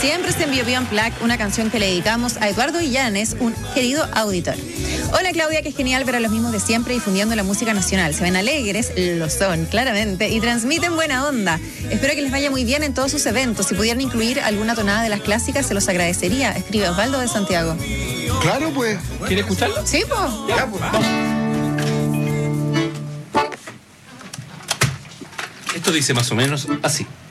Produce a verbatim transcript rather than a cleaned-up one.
siempre es en Bio Bio Unplugged, una canción que le dedicamos a Eduardo Illanes, un querido auditor. Hola Claudia, que es genial ver a los mismos de siempre difundiendo la música nacional. Se ven alegres, lo son, claramente, y transmiten buena onda. Espero que les vaya muy bien en todos sus eventos. Si pudieran incluir alguna tonada de las clásicas, se los agradecería. Escribe Osvaldo de Santiago. Claro, pues. ¿Quieres escucharlo? Sí, pues. Ya, pues. Vamos. Esto dice más o menos así.